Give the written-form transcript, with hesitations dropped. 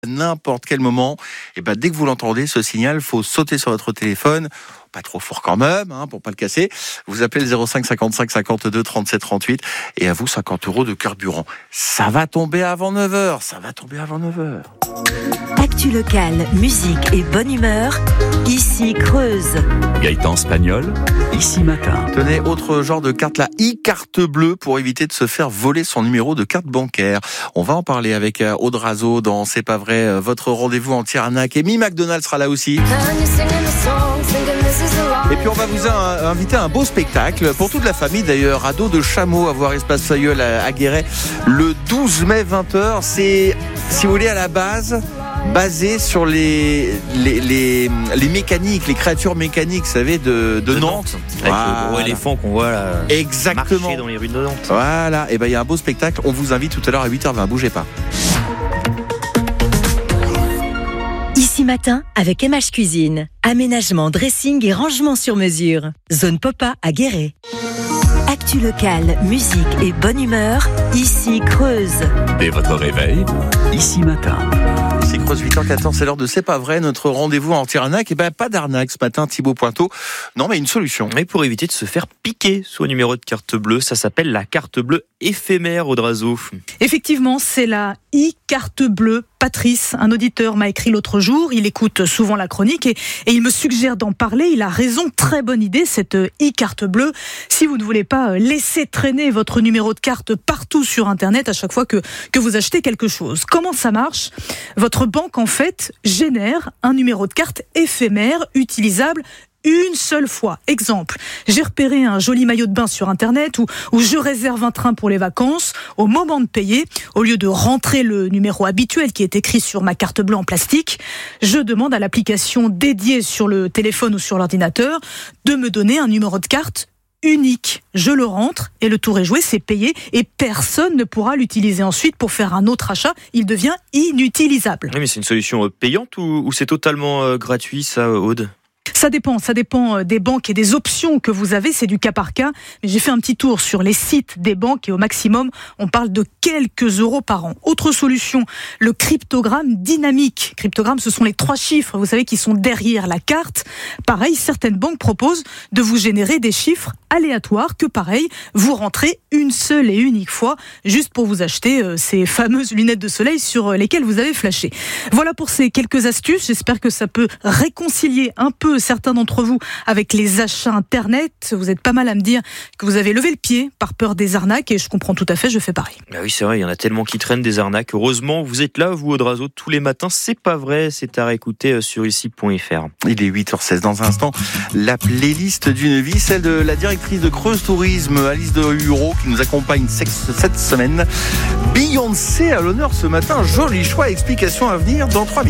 N'importe quel moment, et dès que vous l'entendez, ce signal, faut sauter sur votre téléphone, pas trop fort quand même, pour pas le casser. Vous appelez le 05 55 52 37 38 et à vous 50 € de carburant. Ça va tomber avant 9h, Actu locale, musique et bonne humeur, ici Creuse. Gaëtan Spagnol, ici matin. Tenez, autre genre de carte, la e-carte bleue pour éviter de se faire voler son numéro de carte bancaire. On va en parler avec Aude Razo dans C'est pas vrai, votre rendez-vous anti-arnaque. Et Mi McDonald sera là aussi. Et puis on va vous inviter à un beau spectacle pour toute la famille d'ailleurs, Ado de Chameau à voir Espace Filleul à Guéret le 12 mai 20h. C'est, si vous voulez, à la base basé sur les mécaniques, les créatures mécaniques, vous savez, de Nantes. Avec le gros éléphant qu'on voit là, exactement, marcher dans les rues de Nantes. Voilà, et il y a un beau spectacle. On vous invite tout à l'heure à 8h20, bougez pas. Ici matin avec MH Cuisine. Aménagement, dressing et rangement sur mesure. Zone Popa à Guéret. Actu locale, musique et bonne humeur, ici Creuse. Dès votre réveil, ici matin. C'est Creuse 8h14, c'est l'heure de C'est pas vrai, notre rendez-vous anti-arnaque. Pas d'arnaque ce matin, Thibaut Pointeau. Non, mais une solution. Mais pour éviter de se faire piquer son numéro de carte bleue, ça s'appelle la carte bleue éphémère, Aude Razo. Effectivement, c'est la e-carte bleue. Patrice, un auditeur, m'a écrit l'autre jour. Il écoute souvent la chronique et il me suggère d'en parler. Il a raison, très bonne idée, cette e-carte bleue. Si vous ne voulez pas laisser traîner votre numéro de carte partout sur Internet à chaque fois que vous achetez quelque chose. Comment ça marche ? Votre banque, en fait, génère un numéro de carte éphémère, utilisable une seule fois. Exemple, j'ai repéré un joli maillot de bain sur Internet où je réserve un train pour les vacances. Au moment de payer, au lieu de rentrer le numéro habituel qui est écrit sur ma carte bleue en plastique, je demande à l'application dédiée sur le téléphone ou sur l'ordinateur de me donner un numéro de carte unique. Je le rentre et le tour est joué, c'est payé et personne ne pourra l'utiliser ensuite pour faire un autre achat. Il devient inutilisable. Oui, mais c'est une solution payante ou c'est totalement gratuit ça, Aude ? Ça dépend des banques et des options que vous avez, c'est du cas par cas. Mais j'ai fait un petit tour sur les sites des banques et au maximum, on parle de quelques euros par an. Autre solution, le cryptogramme dynamique. Cryptogramme, ce sont les 3 chiffres, vous savez, qui sont derrière la carte. Pareil, certaines banques proposent de vous générer des chiffres aléatoires que, pareil, vous rentrez une seule et unique fois, juste pour vous acheter ces fameuses lunettes de soleil sur lesquelles vous avez flashé. Voilà pour ces quelques astuces. J'espère que ça peut réconcilier un peu certains d'entre vous avec les achats Internet. Vous êtes pas mal à me dire que vous avez levé le pied par peur des arnaques et je comprends tout à fait, je fais pareil. Bah oui, c'est vrai, il y en a tellement qui traînent des arnaques. Heureusement, vous êtes là, vous, Aude Razo, tous les matins. C'est pas vrai, c'est à réécouter sur ici.fr. Il est 8h16 dans un instant. La playlist d'une vie, celle de la directrice de Creuse Tourisme, Alice de Hureau, qui nous accompagne cette semaine. Beyoncé à l'honneur ce matin. Joli choix, explication à venir dans 3 minutes.